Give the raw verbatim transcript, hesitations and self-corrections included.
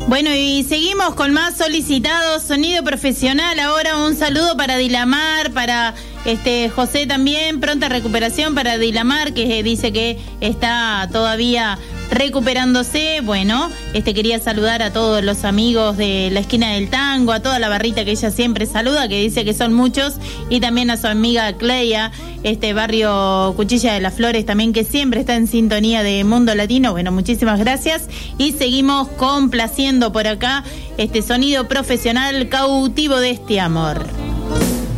Bueno, y seguimos con más solicitados, sonido profesional. Ahora un saludo para Dilamar, para este José también, pronta recuperación para Dilamar, que dice que está todavía recuperándose. Bueno, este quería saludar a todos los amigos de la esquina del tango, a toda la barrita que ella siempre saluda, que dice que son muchos, y también a su amiga Cleia, este barrio Cuchilla de las Flores también, que siempre está en sintonía de Mundo Latino. Bueno, muchísimas gracias, y seguimos complaciendo por acá este sonido profesional, Cautivo de este amor.